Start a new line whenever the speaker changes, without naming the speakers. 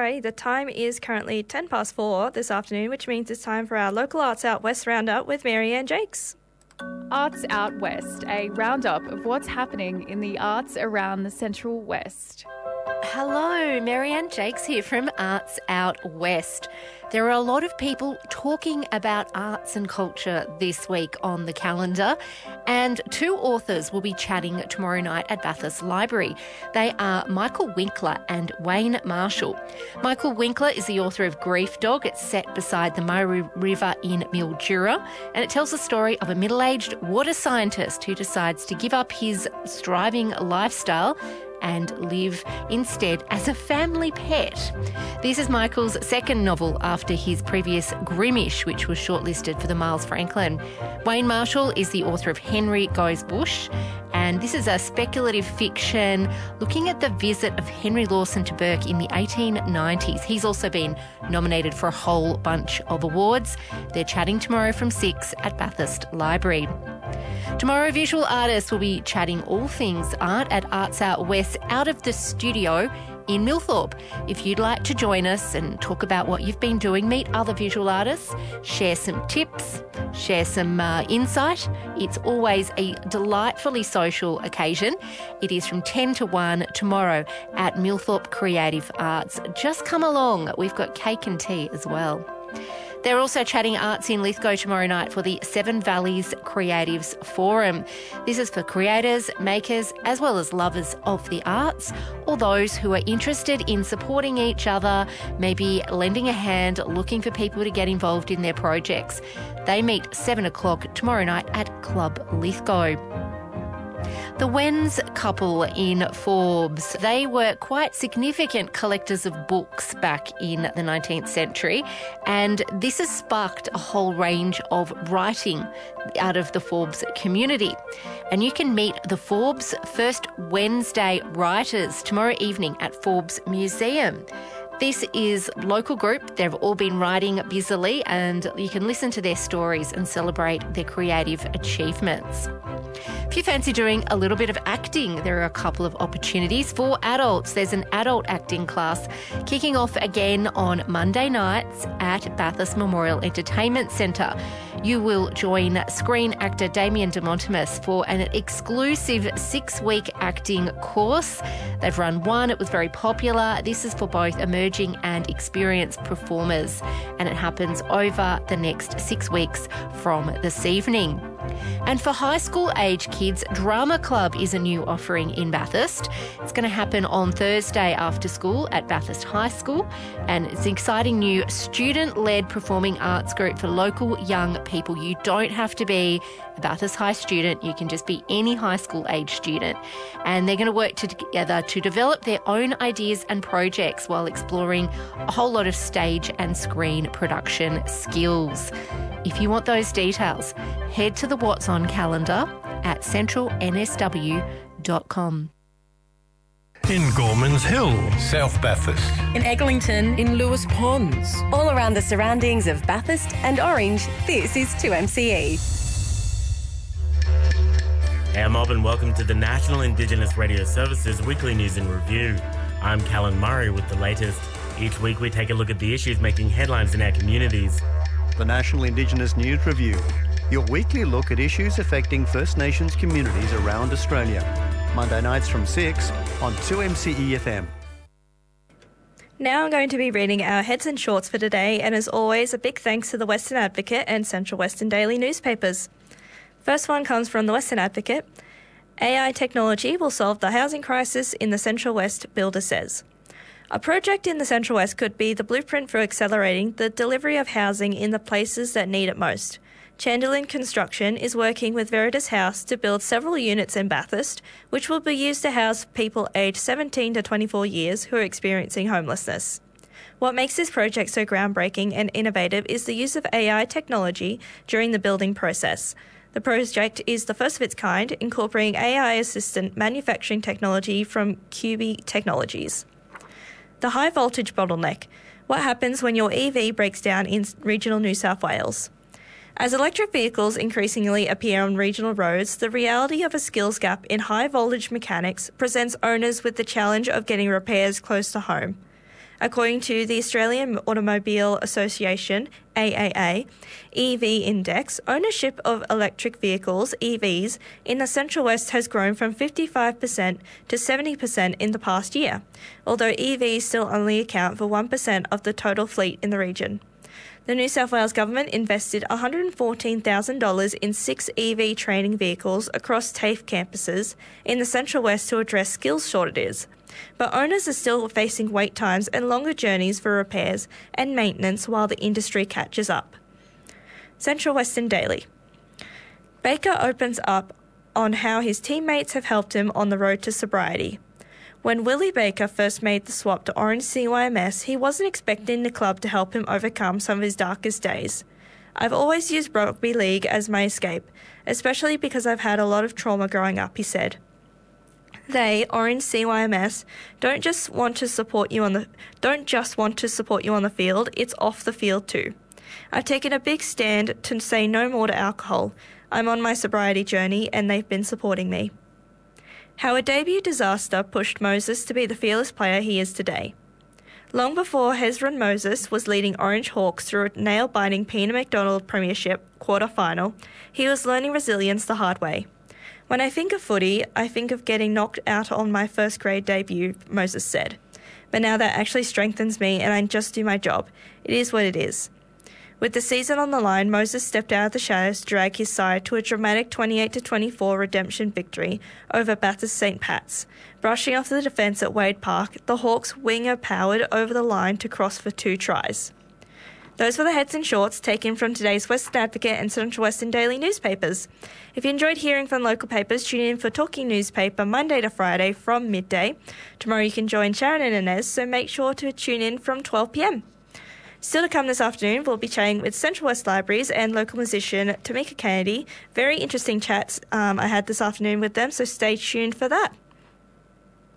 Alrighty, the time is currently 4:10 this afternoon, which means it's time for our local Arts Out West roundup with Marianne Jakes.
Arts Out West, a roundup of what's happening in the arts around the Central West.
Hello, Marianne Jakes here from Arts Out West. There are a lot of people talking about arts and culture this week on the calendar, and two authors will be chatting tomorrow night at Bathurst Library. They are Michael Winkler and Wayne Marshall. Michael Winkler is the author of Grief Dog. It's set beside the Murray River in Mildura, and it tells the story of a middle-aged water scientist who decides to give up his striving lifestyle and live instead as a family pet. This is Michael's second novel after his previous Grimish, which was shortlisted for the Miles Franklin. Wayne Marshall is the author of Henry Goes Bush, and this is a speculative fiction looking at the visit of Henry Lawson to Bourke in the 1890s. He's also been nominated for a whole bunch of awards. They're chatting tomorrow from 6 at Bathurst Library. Tomorrow, visual artists will be chatting all things art at Arts Out West out of the studio in Millthorpe. If you'd like to join us and talk about what you've been doing, meet other visual artists, share some tips, share some insight, it's always a delightfully social occasion. It is from 10 to 1 tomorrow at Millthorpe Creative Arts. Just come along. We've got cake and tea as well. They're also chatting arts in Lithgow tomorrow night for the Seven Valleys Creatives Forum. This is for creators, makers, as well as lovers of the arts, or those who are interested in supporting each other, maybe lending a hand, looking for people to get involved in their projects. They meet 7 o'clock tomorrow night at Club Lithgow. The Wenz couple in Forbes, they were quite significant collectors of books back in the 19th century, and this has sparked a whole range of writing out of the Forbes community. And you can meet the Forbes First Wednesday Writers tomorrow evening at Forbes Museum. This is a local group. They've all been writing busily, and you can listen to their stories and celebrate their creative achievements. If you fancy doing a little bit of acting, there are a couple of opportunities for adults. There's an adult acting class kicking off again on Monday nights at Bathurst Memorial Entertainment Centre. You will join screen actor Damien de Montimus for an exclusive 6-week acting course. They've run one. It was very popular. This is for both emerging and experienced performers, and it happens over the next 6 weeks from this evening. And for high school age kids, Drama Club is a new offering in Bathurst. It's going to happen on Thursday after school at Bathurst High School, and it's an exciting new student-led performing arts group for local young people. You don't have to be a Bathurst High student, you can just be any high school age student. And they're going to work together to develop their own ideas and projects while exploring a whole lot of stage and screen production skills. If you want those details, head to the What's On calendar at centralnsw.com.
In Gormans Hill, South Bathurst.
In Eglinton, in Lewis Ponds.
All around the surroundings of Bathurst and Orange, this is 2MCE.
Hey, I'm Bob and welcome to the National Indigenous Radio Services Weekly News and Review. I'm Callan Murray with the latest. Each week we take a look at the issues making headlines in our communities.
The National Indigenous News Review, your weekly look at issues affecting First Nations communities around Australia. Monday nights from 6 on 2MCE FM.
Now I'm going to be reading our heads and shorts for today, and as always, a big thanks to the Western Advocate and Central Western Daily newspapers. First one comes from the Western Advocate. AI technology will solve the housing crisis in the Central West, Builder says. A project in the Central West could be the blueprint for accelerating the delivery of housing in the places that need it most. Chandelin Construction is working with Veritas House to build several units in Bathurst, which will be used to house people aged 17 to 24 years who are experiencing homelessness. What makes this project so groundbreaking and innovative is the use of AI technology during the building process. The project is the first of its kind, incorporating AI-assisted manufacturing technology from QB Technologies. The high voltage bottleneck. What happens when your EV breaks down in regional New South Wales? As electric vehicles increasingly appear on regional roads, the reality of a skills gap in high voltage mechanics presents owners with the challenge of getting repairs close to home. According to the Australian Automobile Association, AAA, EV Index, ownership of electric vehicles, EVs, in the Central West has grown from 55% to 70% in the past year, although EVs still only account for 1% of the total fleet in the region. The New South Wales Government invested $114,000 in 6 EV training vehicles across TAFE campuses in the Central West to address skills shortages. But owners are still facing wait times and longer journeys for repairs and maintenance while the industry catches up. Central Western Daily. Baker opens up on how his teammates have helped him on the road to sobriety. When Willie Baker first made the swap to Orange CYMS, he wasn't expecting the club to help him overcome some of his darkest days. I've always used rugby league as my escape, especially because I've had a lot of trauma growing up, he said. They, Orange CYMS, don't just want to support you on the field, it's off the field too. I've taken a big stand to say no more to alcohol. I'm on my sobriety journey and they've been supporting me. How a debut disaster pushed Moses to be the fearless player he is today. Long before Hezron Moses was leading Orange Hawks through a nail-biting Peter McDonald Premiership quarter-final, he was learning resilience the hard way. When I think of footy, I think of getting knocked out on my first grade debut, Moses said. But now that actually strengthens me and I just do my job. It is what it is. With the season on the line, Moses stepped out of the shadows to drag his side to a dramatic 28-24 redemption victory over Bathurst St Pat's. Brushing off the defence at Wade Park, the Hawks' winger powered over the line to cross for 2 tries. Those were the heads and shorts taken from today's Western Advocate and Central Western Daily newspapers. If you enjoyed hearing from local papers, tune in for Talking Newspaper Monday to Friday from midday. Tomorrow you can join Sharon and Inez, so make sure to tune in from 12 p.m. Still to come this afternoon, we'll be chatting with Central West Libraries and local musician Tamika Kennedy. Very interesting chats I had this afternoon with them, so stay tuned for that.